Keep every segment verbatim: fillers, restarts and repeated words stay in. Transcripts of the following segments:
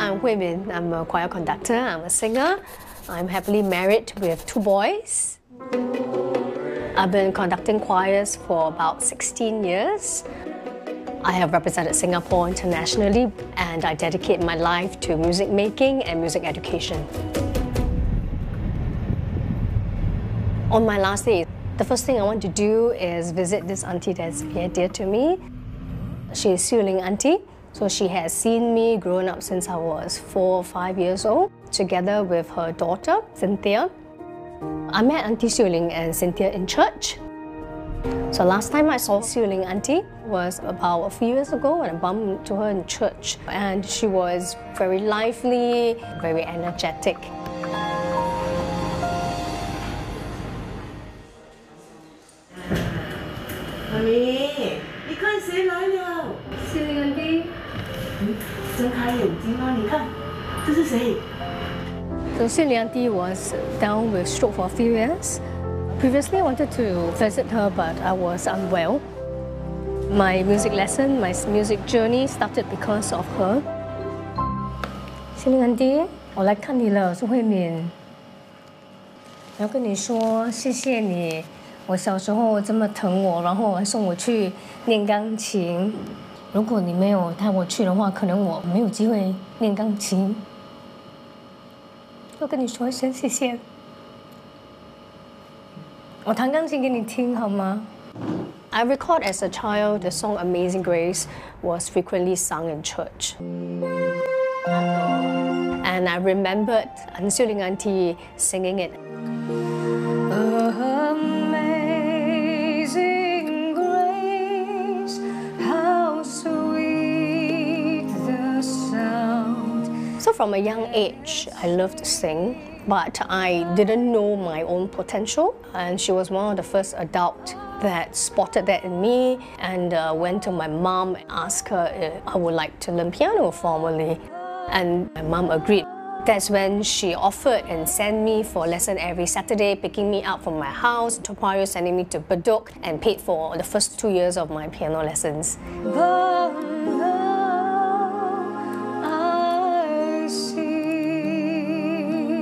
I'm Hui Min. I'm a choir conductor, I'm a singer. I'm happily married with two boys. I've been conducting choirs for about sixteen years. I have represented Singapore internationally, and I dedicate my life to music making and music education. On my last day, the first thing I want to do is visit this auntie that's very dear to me. She is Siu Ling auntie, so she has seen me growing up since I was four or five years old, together with her daughter, Cynthia. I met Auntie Siu Ling and Cynthia in church. So last time I saw Siu Ling auntie was about a few years ago when I bumped into her in church, and she was very lively, very energetic. Mami, 你看谁来了？ Siu Ling auntie. 睁开眼睛啊！你看，这是谁？ So Siu Ling auntie was down with stroke for a few years. Previously, I wanted to visit her, but I was unwell. My music lesson, my music journey started because of her. Siu Ling auntie, 我来看你了，是慧敏。我要跟你说，谢谢你。我小时候这么疼我，然后还送我去练钢琴。如果你没有带我去的话，可能我没有机会练钢琴。要跟你说一声谢谢。我弹钢琴给你听好吗？ I recall as a child the song Amazing Grace was frequently sung in church. And I remembered An Siu Ling auntie singing it. Amazing grace, how sweet the sound. So from a young age, I loved to sing, but I didn't know my own potential. And she was one of the first adults that spotted that in me, and uh, went to my mom and asked her if I would like to learn piano formally. And my mom agreed. That's when she offered and sent me for a lesson every Saturday, picking me up from my house to Toa Payoh, sending me to Bedok, and paid for the first two years of my piano lessons. But now I see.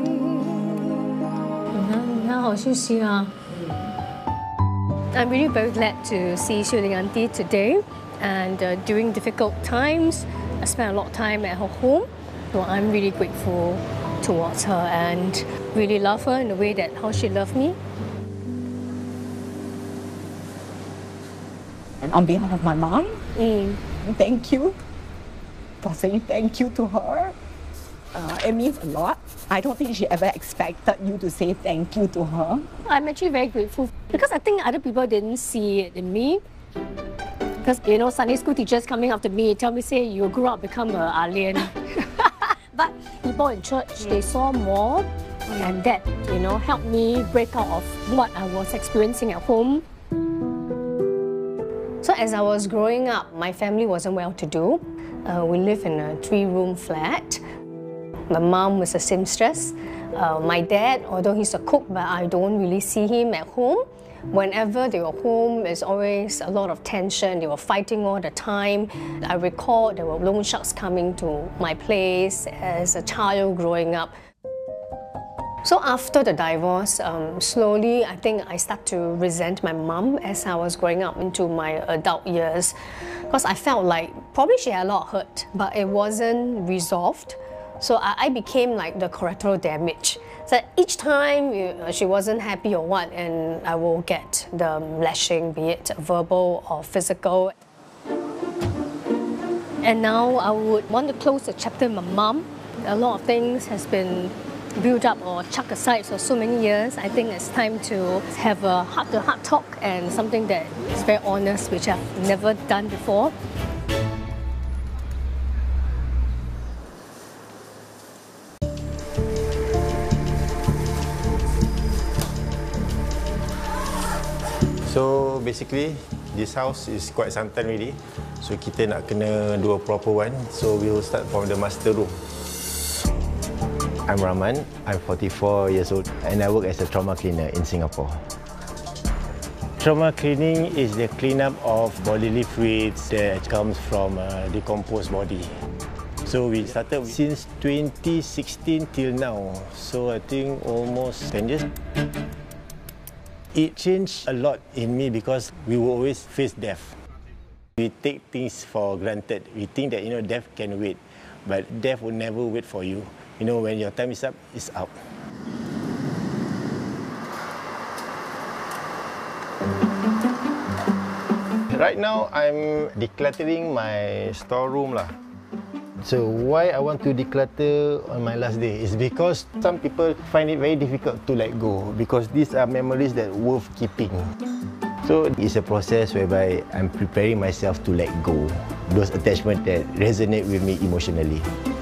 你好好休息啊。I'm really very glad to see Siu Ling auntie today, and uh, during difficult times, I spent a lot of time at her home. So I'm really grateful towards her and really love her in the way that how she loved me. And on behalf of my mom, Mm. thank you for saying thank you to her. Uh, it means a lot. I don't think she ever expected you to say thank you to her. I'm actually very grateful because I think other people didn't see it in me. Because, you know, Sunday school teachers coming up to me tell me, say, you grew up become a alien. But people in church, they saw more, and that, you know, helped me break out of what I was experiencing at home. So as I was growing up, my family wasn't well-to-do. Uh, we live in a three-room flat. My mom was a seamstress. Uh, my dad, although he's a cook, but I don't really see him at home. Whenever they were home, there's always a lot of tension. They were fighting all the time. I recall there were loan sharks coming to my place as a child growing up. So after the divorce, um, slowly I think I started to resent my mom as I was growing up into my adult years, because I felt like probably she had a lot of hurt, but it wasn't resolved. So I, I became like the collateral damage. So each time you, she wasn't happy or what, and I will get the lashing, be it verbal or physical. And now I would want to close the chapter with my mom. A lot of things has been built up or chucked aside for so many years. I think it's time to have a heart-to-heart talk and something that is very honest, which I've never done before. So basically, this house is quite some time already. So kita nak kena do a proper one. So we will start from the master room. I'm Rahman. I'm forty-four years old, and I work as a trauma cleaner in Singapore. Trauma cleaning is the cleanup of bodily fluids that comes from a decomposed body. So we started since twenty sixteen till now. So I think almost ten years. It changed a lot in me because we will always face death. We take things for granted. We think that, you know, death can wait, but death will never wait for you. You know, when your time is up, it's up. Right now, I'm decluttering my storeroom lah. So why I want to declutter on my last day is because some people find it very difficult to let go because these are memories that worth keeping. So it's a process whereby I'm preparing myself to let go those attachments that resonate with me emotionally.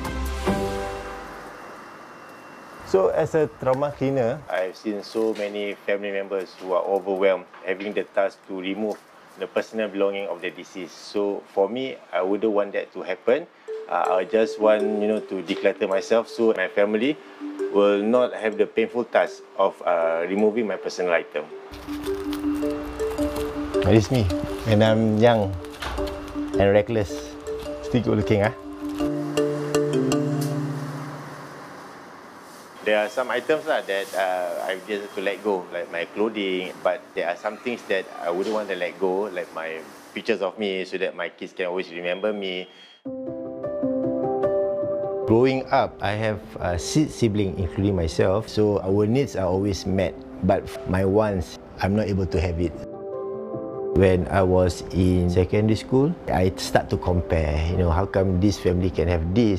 So as a trauma cleaner, I've seen so many family members who are overwhelmed having the task to remove the personal belonging of the deceased. So for me, I wouldn't want that to happen. Uh, I just want, you know, to declutter myself so my family will not have the painful task of uh, removing my personal item. This is me when I'm young and reckless. Still good looking, ah. There are some items lah that uh, I've just to let go, like my clothing. But there are some things that I wouldn't want to let go, like my pictures of me, so that my kids can always remember me. Growing up, I have uh, six siblings, including myself, so our needs are always met. But my wants, I'm not able to have it. When I was in secondary school, I start to compare, you know, how come this family can have this